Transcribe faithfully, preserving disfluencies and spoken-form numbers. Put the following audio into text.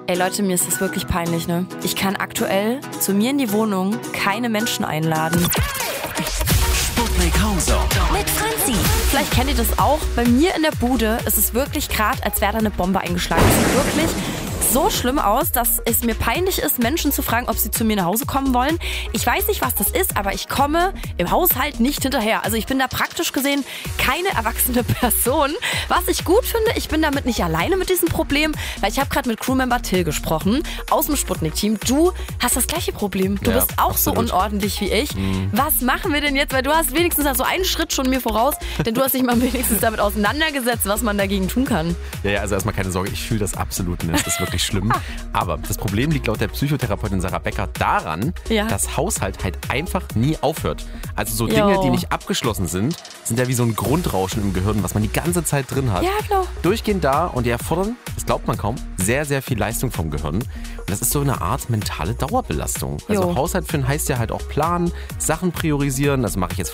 Ey Leute, mir ist das wirklich peinlich, ne? Ich kann aktuell zu mir in die Wohnung keine Menschen einladen. Sputnik Homezone Mit Franzi. Vielleicht kennt ihr das auch. Bei mir in der Bude ist es wirklich gerade, als wäre da eine Bombe eingeschlagen. Es sieht wirklich so schlimm aus, dass es mir peinlich ist, Menschen zu fragen, ob sie zu mir nach Hause kommen wollen. Ich weiß nicht, was das ist, aber ich komme im Haushalt nicht hinterher. Also ich bin da praktisch gesehen keine erwachsene Person. Was ich gut finde, ich bin damit nicht alleine mit diesem Problem, weil ich habe gerade mit Crewmember Till gesprochen, aus dem Sputnik-Team. Du hast das gleiche Problem. Du Ja, bist auch absolut. so unordentlich wie ich. Mhm. Was machen wir denn jetzt? Weil du hast wenigstens so einen Schritt schon mir voraus, denn du hast dich mal wenigstens damit auseinandergesetzt, was man dagegen tun kann. Ja, ja, also erstmal keine Sorge, ich fühle das absolut nicht. Das ist wirklich schlimm. Aber das Problem liegt laut der Psychotherapeutin Sarah Becker daran, Ja. dass Haushalt halt einfach nie aufhört. Also so Dinge, Jo. die nicht abgeschlossen sind, sind ja wie so ein Grundrauschen im Gehirn, was man die ganze Zeit drin hat. Ja, genau. Durchgehend da und die erfordern, das glaubt man kaum, sehr, sehr viel Leistung vom Gehirn. Und das ist so eine Art mentale Dauerbelastung. Also Jo. Haushalt führen heißt ja halt auch planen, Sachen priorisieren. Das mache ich jetzt